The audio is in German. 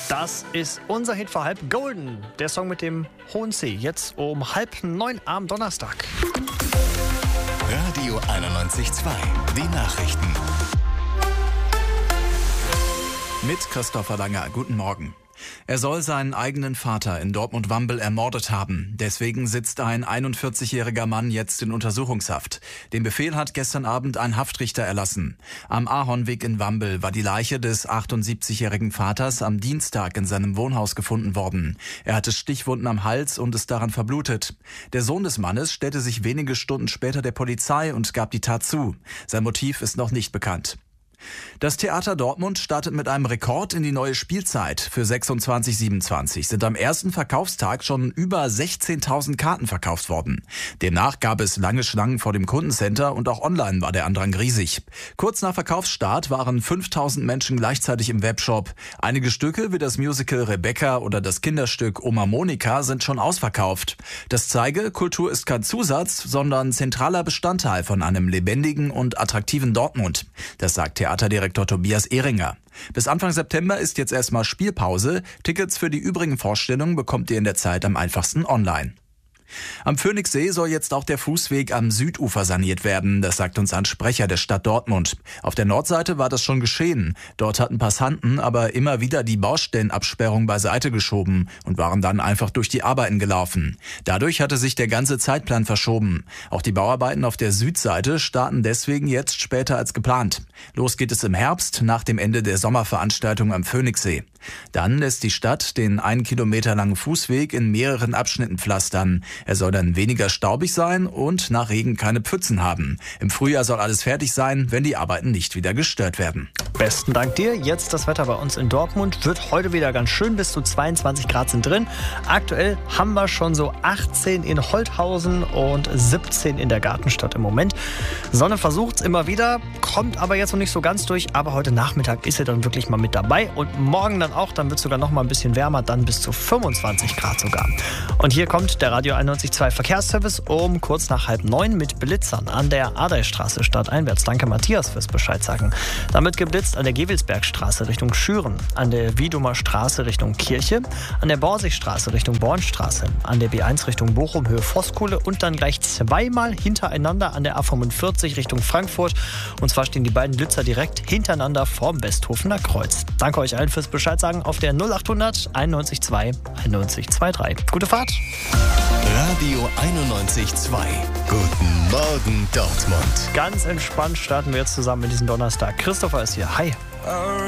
Das ist unser Hit für halb Golden. Der Song mit dem hohen C. Jetzt um 8:30 am Donnerstag. Radio 91.2. Die Nachrichten. Mit Christopher Langer. Guten Morgen. Er soll seinen eigenen Vater in Dortmund-Wambel ermordet haben. Deswegen sitzt ein 41-jähriger Mann jetzt in Untersuchungshaft. Den Befehl hat gestern Abend ein Haftrichter erlassen. Am Ahornweg in Wambel war die Leiche des 78-jährigen Vaters am Dienstag in seinem Wohnhaus gefunden worden. Er hatte Stichwunden am Hals und ist daran verblutet. Der Sohn des Mannes stellte sich wenige Stunden später der Polizei und gab die Tat zu. Sein Motiv ist noch nicht bekannt. Das Theater Dortmund startet mit einem Rekord in die neue Spielzeit. Für 26/27 sind am ersten Verkaufstag schon über 16.000 Karten verkauft worden. Demnach gab es lange Schlangen vor dem Kundencenter und auch online war der Andrang riesig. Kurz nach Verkaufsstart waren 5.000 Menschen gleichzeitig im Webshop. Einige Stücke wie das Musical Rebecca oder das Kinderstück Oma Monika sind schon ausverkauft. Das zeige, Kultur ist kein Zusatz, sondern zentraler Bestandteil von einem lebendigen und attraktiven Dortmund. Das sagt Theaterdirektor Tobias Ehringer. Bis Anfang September ist jetzt erstmal Spielpause. Tickets für die übrigen Vorstellungen bekommt ihr in der Zeit am einfachsten online. Am Phoenixsee soll jetzt auch der Fußweg am Südufer saniert werden, das sagt uns ein Sprecher der Stadt Dortmund. Auf der Nordseite war das schon geschehen. Dort hatten Passanten aber immer wieder die Baustellenabsperrung beiseite geschoben und waren dann einfach durch die Arbeiten gelaufen. Dadurch hatte sich der ganze Zeitplan verschoben. Auch die Bauarbeiten auf der Südseite starten deswegen jetzt später als geplant. Los geht es im Herbst, nach dem Ende der Sommerveranstaltung am Phoenixsee. Dann lässt die Stadt den 1 Kilometer langen Fußweg in mehreren Abschnitten pflastern. Er soll dann weniger staubig sein und nach Regen keine Pfützen haben. Im Frühjahr soll alles fertig sein, wenn die Arbeiten nicht wieder gestört werden. Besten Dank dir. Jetzt das Wetter bei uns in Dortmund. Wird heute wieder ganz schön. Bis zu 22 Grad sind drin. Aktuell haben wir schon so 18 in Holthausen und 17 in der Gartenstadt im Moment. Sonne versucht's immer wieder, kommt aber jetzt noch nicht so ganz durch. Aber heute Nachmittag ist sie dann wirklich mal mit dabei. Und morgen dann auch. Dann wird es sogar noch mal ein bisschen wärmer. Dann bis zu 25 Grad sogar. Und hier kommt der Radio 91.2 Verkehrsservice um kurz nach 8:30 mit Blitzern an der Adeistraße stadteinwärts. Danke Matthias fürs Bescheid sagen. Damit geblitzt an der Gewelsbergstraße Richtung Schüren, an der Wiedumer Straße Richtung Kirche, an der Borsigstraße Richtung Bornstraße, an der B1 Richtung Bochum Höhe Voskuhle und dann gleich zweimal hintereinander an der A45 Richtung Frankfurt. Und zwar stehen die beiden Blitzer direkt hintereinander vorm Westhofener Kreuz. Danke euch allen fürs Bescheid sagen auf der 0800 91.2 9123. Gute Fahrt! Radio 91.2. Guten Morgen, Dortmund. Ganz entspannt starten wir jetzt zusammen in diesen Donnerstag. Christopher ist hier. Hi.